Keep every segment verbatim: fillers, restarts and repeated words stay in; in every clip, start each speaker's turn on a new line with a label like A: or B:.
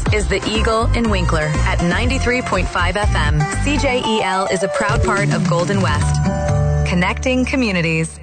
A: is the Eagle in Winkler at ninety-three point five F M. C J E L is a proud part of Golden West, connecting communities.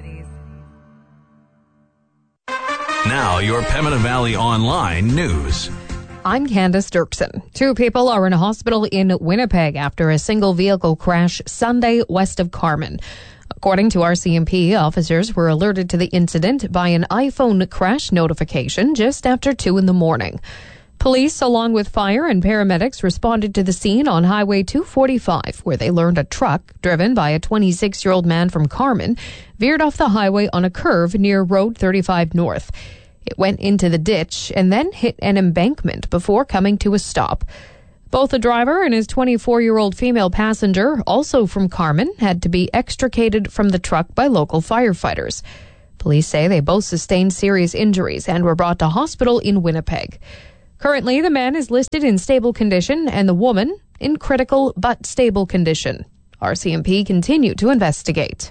B: Now, your Pembina Valley Online news.
C: I'm Candace Dirksen. Two people are in a hospital in Winnipeg after a single vehicle crash Sunday west of Carman. According to R C M P, officers were alerted to the incident by an iPhone crash notification just after two in the morning. Police, along with fire and paramedics, responded to the scene on Highway two forty-five, where they learned a truck, driven by a twenty-six-year-old man from Carman, veered off the highway on a curve near Road thirty-five North. It went into the ditch and then hit an embankment before coming to a stop. Both the driver and his twenty-four-year-old female passenger, also from Carman, had to be extricated from the truck by local firefighters. Police say they both sustained serious injuries and were brought to hospital in Winnipeg. Currently, the man is listed in stable condition and the woman in critical but stable condition. R C M P continue to investigate.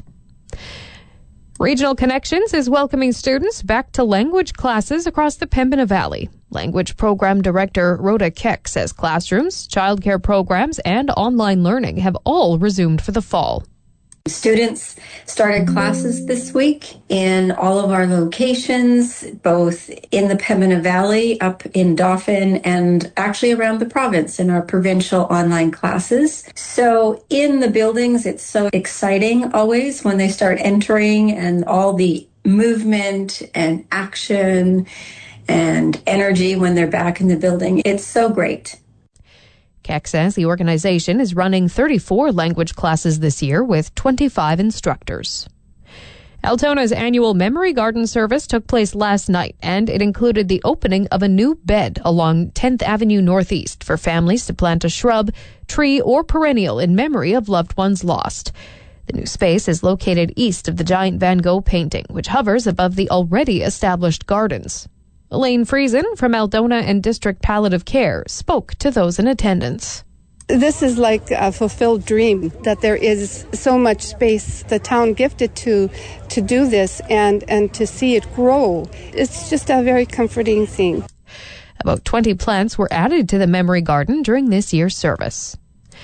C: Regional Connections is welcoming students back to language classes across the Pembina Valley. Language Program Director Rhoda Keck says classrooms, childcare programs, and online learning have all resumed for the fall.
D: Students started classes this week in all of our locations, both in the Pembina Valley, up in Dauphin, and actually around the province in our provincial online classes. So in the buildings, it's so exciting always when they start entering and all the movement and action and energy when they're back in the building. It's so great.
C: Keck says the organization is running thirty-four language classes this year with twenty-five instructors. Altona's annual Memory Garden service took place last night, and it included the opening of a new bed along tenth Avenue Northeast for families to plant a shrub, tree, or perennial in memory of loved ones lost. The new space is located east of the giant Van Gogh painting, which hovers above the already established gardens. Elaine Friesen from Aldona and District Palliative Care spoke to those in attendance.
E: This is like a fulfilled dream, that there is so much space the town gifted to to do this and, and to see it grow. It's just a very comforting thing.
C: About twenty plants were added to the Memory Garden during this year's service.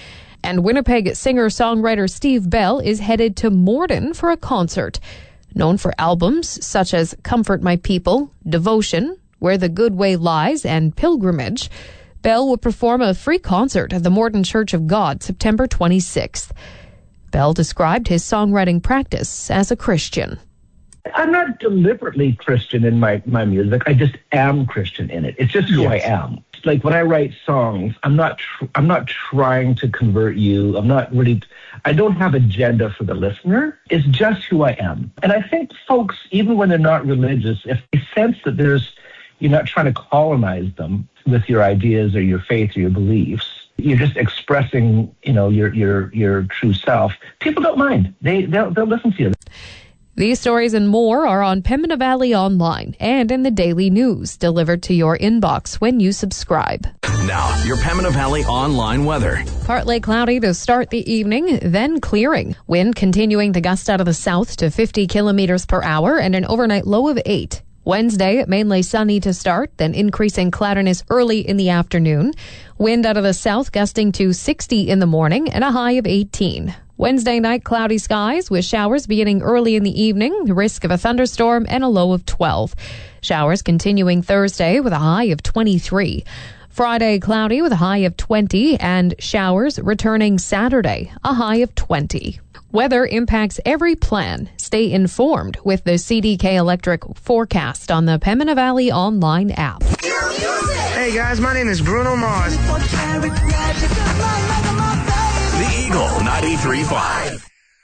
C: And Winnipeg singer-songwriter Steve Bell is headed to Morden for a concert. Known for albums such as Comfort My People, Devotion, Where the Good Way Lies, and Pilgrimage, Bell will perform a free concert at the Morden Church of God September twenty-sixth. Bell described his songwriting practice as a Christian.
F: I'm not deliberately Christian in my, my music. I just am Christian in it. It's just who yes. I am. Like when I write songs, I'm not tr- I'm not trying to convert you. I'm not really, I don't have agenda for the listener. It's just who I am. And I think folks, even when they're not religious, if they sense that there's, you're not trying to colonize them with your ideas or your faith or your beliefs, you're just expressing, you know, your your your true self, people don't mind. They they'll, they'll listen to you.
C: These stories and more are on Pembina Valley Online and in the daily news delivered to your inbox when you subscribe.
B: Now, your Pembina Valley Online weather.
C: Partly cloudy to start the evening, then clearing. Wind continuing to gust out of the south to fifty kilometers per hour and an overnight low of eight. Wednesday, mainly sunny to start, then increasing cloudiness early in the afternoon. Wind out of the south gusting to sixty in the morning and a high of eighteen. Wednesday night, cloudy skies with showers beginning early in the evening, the risk of a thunderstorm and a low of twelve. Showers continuing Thursday with a high of twenty-three. Friday, cloudy with a high of twenty, and showers returning Saturday, a high of twenty. Weather impacts every plan. Stay informed with the C D K Electric forecast on the Pembina Valley Online app.
G: Hey guys, my name is Bruno Mars.
B: The Eagle ninety-three point five.